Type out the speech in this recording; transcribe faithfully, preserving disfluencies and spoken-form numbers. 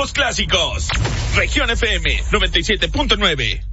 los clásicos. Región F M noventa y siete punto nueve.